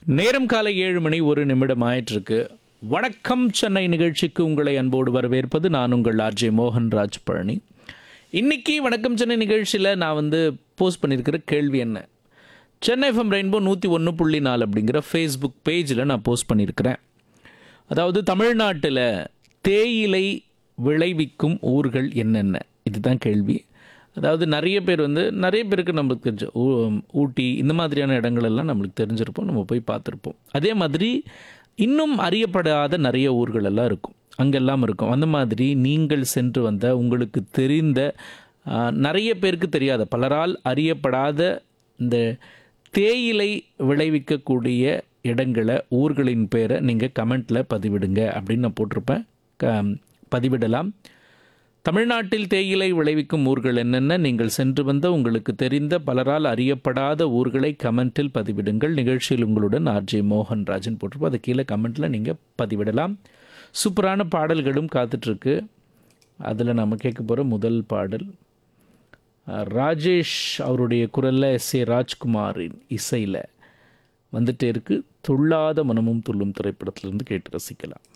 நேரம் காலை 7:01 ஆயிட்டிருக்கு. வணக்கம் சென்னை நிகழ்ச்சிக்கு உங்களை அன்போடு வரவேற்பது நான் உங்கள் ஆர்ஜே மோகன்ராஜ் பழனி. இன்னைக்கு வணக்கம் சென்னை நிகழ்ச்சியில் நான் போஸ்ட் பண்ணியிருக்கிற கேள்வி என்ன, சென்னை எஃப்எம் ரெயின்போ 101.4 அப்படிங்கிற ஃபேஸ்புக் பேஜில் நான் போஸ்ட் பண்ணியிருக்கிறேன். அதாவது தமிழ்நாட்டில் தேயிலை விளைவிக்கும் ஊர்கள் என்னென்ன, இதுதான் கேள்வி. அதாவது நிறைய பேருக்கு நம்மளுக்கு தெரிஞ்ச ஊட்டி இந்த மாதிரியான இடங்களெல்லாம் நம்மளுக்கு தெரிஞ்சிருப்போம், நம்ம போய் பார்த்துருப்போம். அதே மாதிரி இன்னும் அறியப்படாத நிறைய ஊர்கள் எல்லாம் இருக்கும், அங்கெல்லாம் இருக்கும். அந்த மாதிரி நீங்கள் சென்று வந்த உங்களுக்கு தெரிந்த நிறைய பேருக்கு தெரியாத பலரால் அறியப்படாத இந்த தேயிலை விளைவிக்கக்கூடிய இடங்களை ஊர்களின் பேரை நீங்கள் கமெண்ட்டில் பதிவிடுங்க அப்படின்னு நான் போட்டிருப்பேன். பதிவிடலாம். தமிழ்நாட்டில் தேயிலை விளைவிக்கும் ஊர்கள் என்னென்ன, நீங்கள் சென்று வந்த உங்களுக்கு தெரிந்த பலரால் அறியப்படாத ஊர்களை கமெண்ட்டில் பதிவிடுங்கள். நிகழ்ச்சியில் உங்களுடன் ஆர்ஜே மோகன்ராஜன் போட்டிருப்போம். அது கீழே கமெண்ட்டில் நீங்கள் பதிவிடலாம். சூப்பரான பாடல்களும் காத்துட்ருக்கு. அதில் நம்ம கேட்க போகிற முதல் பாடல் ராஜேஷ் அவருடைய குரலில் எஸ்.ஏ. ராஜ்குமாரின் இசையில் வந்துட்டே இருக்குது. துள்ளாத மனமும் துள்ளும் திரைப்படத்திலிருந்து கேட்டு ரசிக்கலாம்.